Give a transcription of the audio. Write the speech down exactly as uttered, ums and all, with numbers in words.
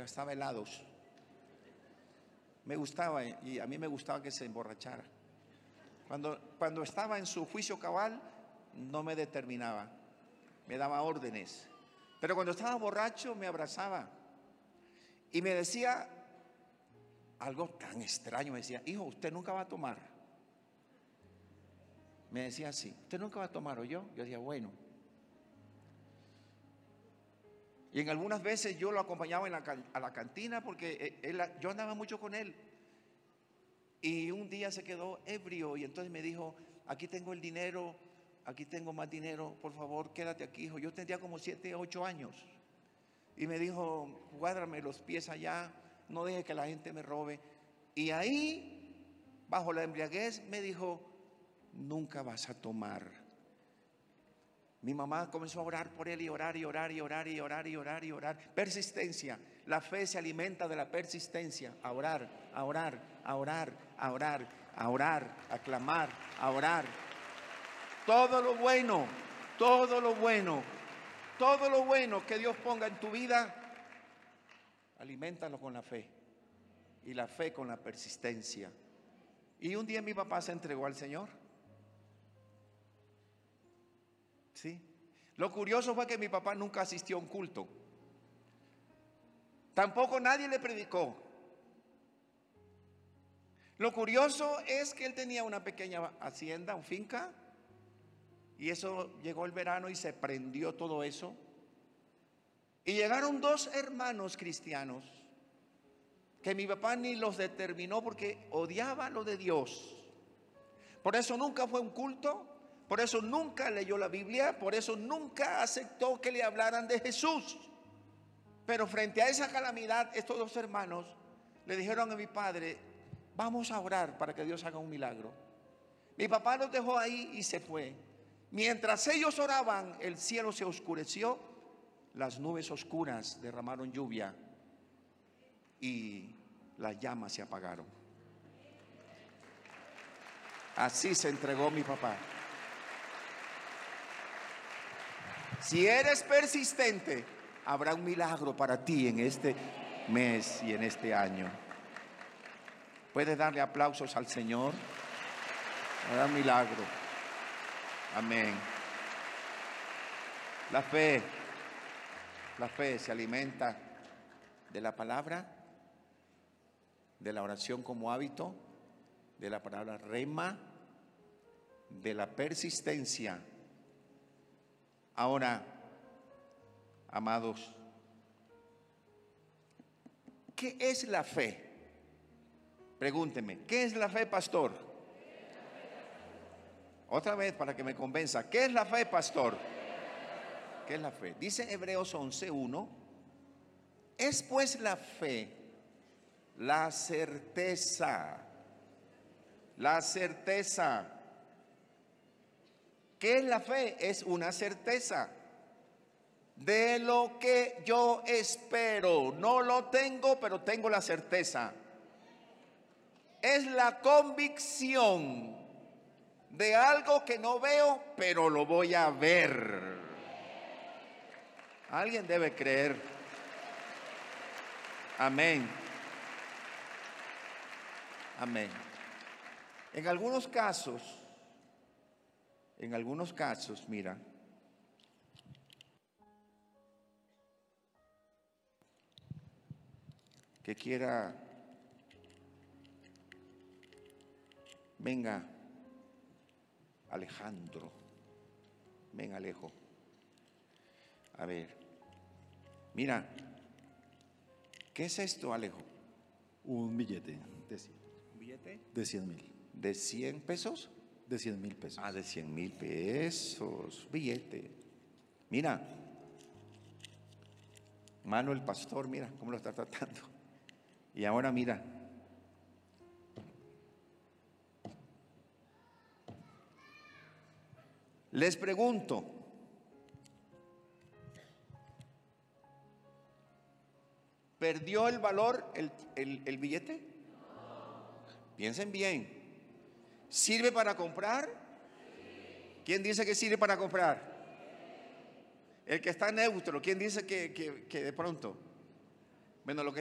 gastaba helados. Me gustaba, y a mí me gustaba que se emborrachara. Cuando, cuando estaba en su juicio cabal, no me determinaba, me daba órdenes. Pero cuando estaba borracho, me abrazaba y me decía algo tan extraño. Me decía: hijo, usted nunca va a tomar. Me decía así: usted nunca va a tomar, ¿o yo? Yo decía: bueno. Y en algunas veces yo lo acompañaba en la, a la cantina, porque él, yo andaba mucho con él. Y un día se quedó ebrio y entonces me dijo: aquí tengo el dinero, aquí tengo más dinero, por favor quédate aquí, hijo. Yo tendría como siete, ocho años. Y me dijo: cuádrame los pies allá, no deje que la gente me robe. Y ahí, bajo la embriaguez, me dijo: nunca vas a tomar. Mi mamá comenzó a orar por él, y orar y orar y orar y orar y orar y orar. Persistencia. La fe se alimenta de la persistencia. A orar, a orar, a orar, a orar, a orar, a clamar, a orar. Todo lo bueno, todo lo bueno, todo lo bueno que Dios ponga en tu vida, aliméntalo con la fe. Y la fe con la persistencia. Y un día mi papá se entregó al Señor. Sí. Lo curioso fue que mi papá nunca asistió a un culto. Tampoco nadie le predicó. Lo curioso es que él tenía una pequeña hacienda, una finca, y eso llegó el verano y se prendió todo eso. Y llegaron dos hermanos cristianos que mi papá ni los determinó, porque odiaba lo de Dios. Por eso nunca fue a un culto. Por eso nunca leyó la Biblia, por eso nunca aceptó que le hablaran de Jesús. Pero frente a esa calamidad, estos dos hermanos le dijeron a mi padre: vamos a orar para que Dios haga un milagro. Mi papá los dejó ahí y se fue. Mientras ellos oraban, el cielo se oscureció, las nubes oscuras derramaron lluvia y las llamas se apagaron. Así se entregó mi papá. Si eres persistente, habrá un milagro para ti en este mes y en este año. ¿Puedes darle aplausos al Señor? Habrá un milagro. Amén. La fe, la fe se alimenta de la palabra, de la oración como hábito, de la palabra rema, de la persistencia. Ahora, amados, ¿qué es la fe? Pregúnteme, ¿qué es la fe, pastor? Otra vez para que me convenza, ¿qué es la fe, pastor? ¿Qué es la fe? Dice Hebreos once uno: es pues la fe la certeza, la certeza. ¿Qué es la fe? Es una certeza de lo que yo espero. No lo tengo, pero tengo la certeza. Es la convicción de algo que no veo, pero lo voy a ver. Alguien debe creer. Amén. Amén. En algunos casos, en algunos casos, mira, que quiera, venga, Alejandro, ven, Alejo, a ver, mira, ¿qué es esto, Alejo? Un billete de cien. ¿Un billete? De cien mil. ¿De cien pesos? De cien mil pesos. Ah, de cien mil pesos, billete. Mira, mano el pastor, mira cómo lo está tratando. Y ahora mira, les pregunto, ¿perdió el valor el, el, el billete? Piensen bien. ¿Sirve para comprar? ¿Quién dice que sirve para comprar? El que está neutro, ¿quién dice que, que, que de pronto? Bueno, lo que